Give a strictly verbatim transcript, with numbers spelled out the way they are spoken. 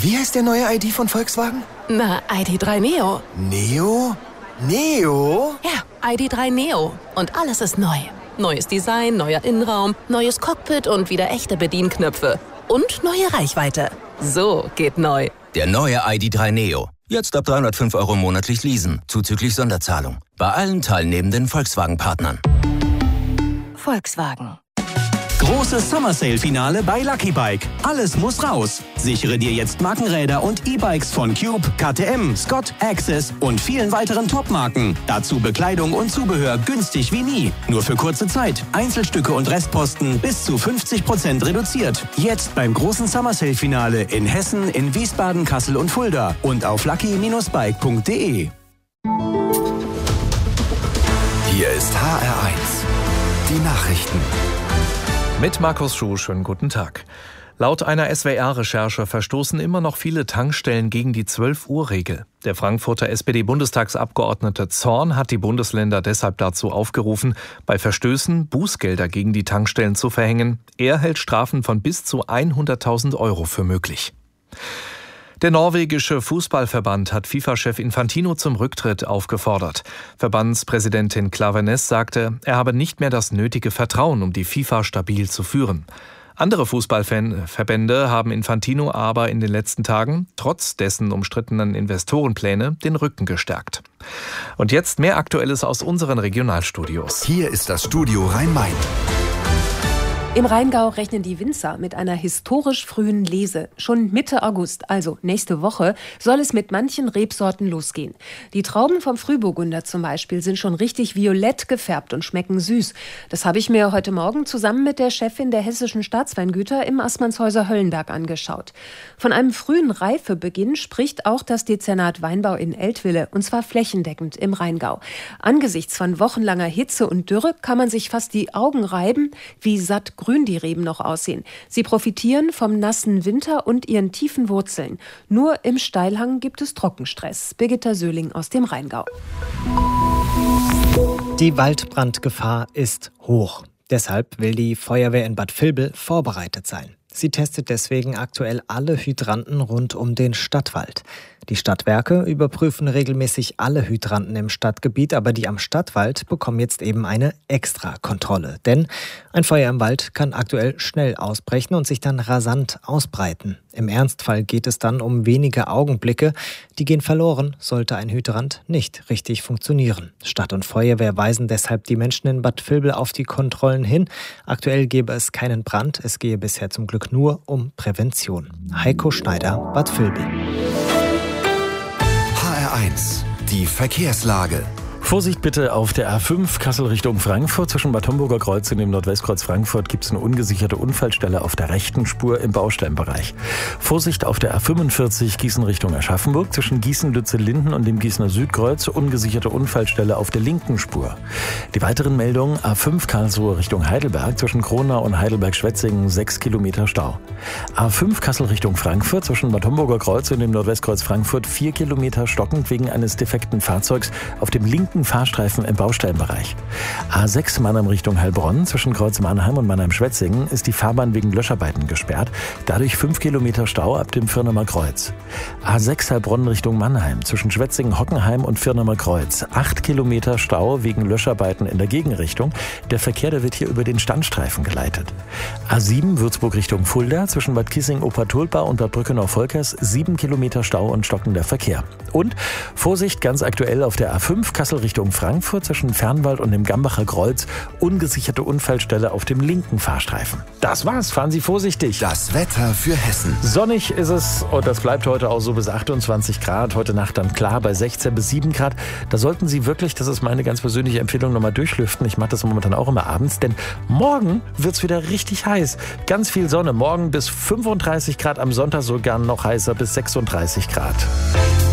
Wie heißt der neue I D von Volkswagen? Na, I D drei Neo. Neo? Neo? Ja, I D drei Neo. Und alles ist neu. Neues Design, neuer Innenraum, neues Cockpit und wieder echte Bedienknöpfe. Und neue Reichweite. So geht neu. Der neue I D drei Neo. Jetzt ab dreihundertfünf Euro monatlich leasen, zuzüglich Sonderzahlung. Bei allen teilnehmenden Volkswagen-Partnern. Volkswagen. Großes Summer Sale Finale bei Lucky Bike. Alles muss raus. Sichere dir jetzt Markenräder und E-Bikes von Cube, K T M, Scott, Access und vielen weiteren Top-Marken. Dazu Bekleidung und Zubehör günstig wie nie. Nur für kurze Zeit. Einzelstücke und Restposten bis zu fünfzig Prozent reduziert. Jetzt beim großen Summer Sale Finale in Hessen, in Wiesbaden, Kassel und Fulda und auf lucky Bindestrich bike punkt de. Hier ist H R eins. Die Nachrichten. Mit Markus Schuh, schönen guten Tag. Laut einer S W R-Recherche verstoßen immer noch viele Tankstellen gegen die zwölf-Uhr-Regel. Der Frankfurter S P D-Bundestagsabgeordnete Zorn hat die Bundesländer deshalb dazu aufgerufen, bei Verstößen Bußgelder gegen die Tankstellen zu verhängen. Er hält Strafen von bis zu hunderttausend Euro für möglich. Der norwegische Fußballverband hat FIFA-Chef Infantino zum Rücktritt aufgefordert. Verbandspräsidentin Klaveness sagte, er habe nicht mehr das nötige Vertrauen, um die FIFA stabil zu führen. Andere Fußballverbände haben Infantino aber in den letzten Tagen, trotz dessen umstrittenen Investorenpläne, den Rücken gestärkt. Und jetzt mehr Aktuelles aus unseren Regionalstudios. Hier ist das Studio Rhein-Main. Im Rheingau rechnen die Winzer mit einer historisch frühen Lese. Schon Mitte August, also nächste Woche, soll es mit manchen Rebsorten losgehen. Die Trauben vom Frühburgunder zum Beispiel sind schon richtig violett gefärbt und schmecken süß. Das habe ich mir heute Morgen zusammen mit der Chefin der Hessischen Staatsweingüter im Assmannshäuser Höllenberg angeschaut. Von einem frühen Reifebeginn spricht auch das Dezernat Weinbau in Eltville, und zwar flächendeckend im Rheingau. Angesichts von wochenlanger Hitze und Dürre kann man sich fast die Augen reiben, wie satt grün die Reben noch aussehen. Sie profitieren vom nassen Winter und ihren tiefen Wurzeln. Nur im Steilhang gibt es Trockenstress. Birgitta Söhling aus dem Rheingau. Die Waldbrandgefahr ist hoch. Deshalb will die Feuerwehr in Bad Vilbel vorbereitet sein. Sie testet deswegen aktuell alle Hydranten rund um den Stadtwald. Die Stadtwerke überprüfen regelmäßig alle Hydranten im Stadtgebiet, aber die am Stadtwald bekommen jetzt eben eine Extrakontrolle. Denn ein Feuer im Wald kann aktuell schnell ausbrechen und sich dann rasant ausbreiten. Im Ernstfall geht es dann um wenige Augenblicke. Die gehen verloren, sollte ein Hydrant nicht richtig funktionieren. Stadt und Feuerwehr weisen deshalb die Menschen in Bad Vilbel auf die Kontrollen hin. Aktuell gäbe es keinen Brand, es gehe bisher zum Glück nur um Prävention. Heiko Schneider, Bad Vilbel. H R eins. Die Verkehrslage. Vorsicht bitte auf der A fünf Kassel Richtung Frankfurt. Zwischen Bad Homburger Kreuz und dem Nordwestkreuz Frankfurt gibt es eine ungesicherte Unfallstelle auf der rechten Spur im Baustellenbereich. Vorsicht auf der A fünfundvierzig Gießen Richtung Aschaffenburg. Zwischen Gießen-Lütze-Linden und dem Gießener Südkreuz ungesicherte Unfallstelle auf der linken Spur. Die weiteren Meldungen: A fünf Karlsruhe Richtung Heidelberg. Zwischen Kronau und Heidelberg-Schwetzingen sechs Kilometer Stau. A fünf Kassel Richtung Frankfurt. Zwischen Bad Homburger Kreuz und dem Nordwestkreuz Frankfurt vier Kilometer stockend wegen eines defekten Fahrzeugs auf dem linken Fahrstreifen im Baustellenbereich. A sechs Mannheim Richtung Heilbronn. Zwischen Kreuz Mannheim und Mannheim-Schwetzingen ist die Fahrbahn wegen Löscharbeiten gesperrt. Dadurch fünf Kilometer Stau ab dem Firnemer Kreuz. A sechs Heilbronn Richtung Mannheim. Zwischen Schwetzingen-Hockenheim und Firnemer Kreuz. acht Kilometer Stau wegen Löscharbeiten in der Gegenrichtung. Der Verkehr, der wird hier über den Standstreifen geleitet. A sieben Würzburg Richtung Fulda. Zwischen Bad Kissing-Obertolpa und Bad Brückenau-Volkers sieben Kilometer Stau und stockender Verkehr. Und Vorsicht ganz aktuell auf der A fünf Kassel Richtung Frankfurt zwischen Fernwald und dem Gambacher Kreuz. Ungesicherte Unfallstelle auf dem linken Fahrstreifen. Das war's. Fahren Sie vorsichtig. Das Wetter für Hessen. Sonnig ist es und das bleibt heute auch so bis achtundzwanzig Grad. Heute Nacht dann klar bei sechzehn bis sieben Grad. Da sollten Sie wirklich, das ist meine ganz persönliche Empfehlung, nochmal durchlüften. Ich mache das momentan auch immer abends, denn morgen wird's wieder richtig heiß. Ganz viel Sonne. Morgen bis fünfunddreißig Grad, am Sonntag sogar noch heißer bis sechsunddreißig Grad.